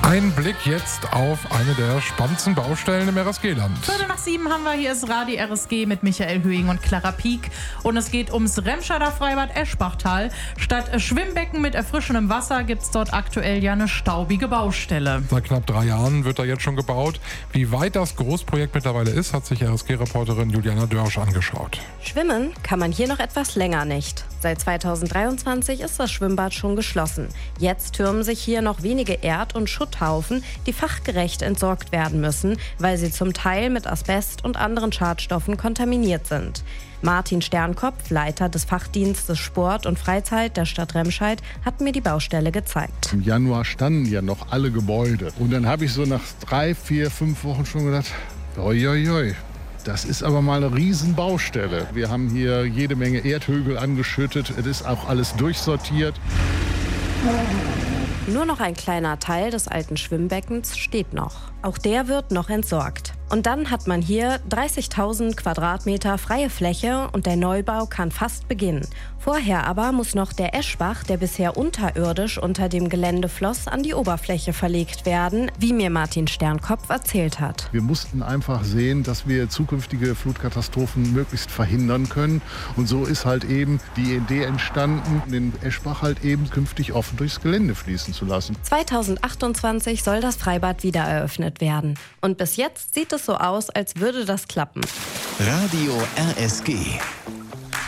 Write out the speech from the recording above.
Ein Blick jetzt auf eine der spannendsten Baustellen im RSG-Land. 7:15 haben wir, hier ist Radio RSG mit Michael Höhing und Clara Pieck. Und es geht ums Remscheider Freibad Eschbachtal. Statt Schwimmbecken mit erfrischendem Wasser gibt es dort aktuell ja eine staubige Baustelle. Seit knapp 3 Jahren wird da jetzt schon gebaut. Wie weit das Großprojekt mittlerweile ist, hat sich RSG-Reporterin Juliana Dörsch angeschaut. Schwimmen kann man hier noch etwas länger nicht. Seit 2023 ist das Schwimmbad schon geschlossen. Jetzt türmen sich hier noch wenige Erd- und Schutthaufen, die fachgerecht entsorgt werden müssen, weil sie zum Teil mit Asbest und anderen Schadstoffen kontaminiert sind. Martin Sternkopf, Leiter des Fachdienstes Sport und Freizeit der Stadt Remscheid, hat mir die Baustelle gezeigt. Im Januar standen ja noch alle Gebäude. Und dann habe ich so nach 3, 4, 5 Wochen schon gedacht, oi, oi, oi. Das ist aber mal eine Riesenbaustelle. Wir haben hier jede Menge Erdhügel angeschüttet. Es ist auch alles durchsortiert. Nur noch ein kleiner Teil des alten Schwimmbeckens steht noch. Auch der wird noch entsorgt. Und dann hat man hier 30.000 Quadratmeter freie Fläche und der Neubau kann fast beginnen. Vorher aber muss noch der Eschbach, der bisher unterirdisch unter dem Gelände floss, an die Oberfläche verlegt werden, wie mir Martin Sternkopf erzählt hat. Wir mussten einfach sehen, dass wir zukünftige Flutkatastrophen möglichst verhindern können. Und so ist halt eben die Idee entstanden, den Eschbach halt eben künftig offen durchs Gelände fließen zu lassen. 2028 soll das Freibad wieder eröffnet werden. Und bis jetzt sieht es so aus, als würde das klappen. Radio RSG.